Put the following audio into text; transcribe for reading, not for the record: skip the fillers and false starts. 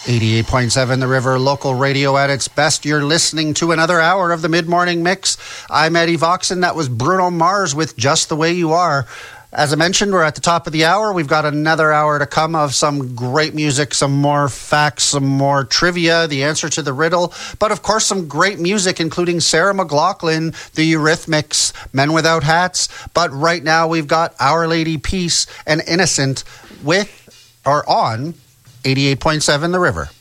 88.7 The River, local radio at its best. You're listening to another hour of the Mid-Morning Mix. I'm Eddie Voxon. That was Bruno Mars with Just the Way You Are. As I mentioned, we're at the top of the hour. We've got another hour to come of some great music, some more facts, some more trivia, the answer to the riddle, but of course some great music, including Sarah McLachlan, the Eurythmics, Men Without Hats. But right now we've got Our Lady Peace and Innocent with or on 88.7 The River.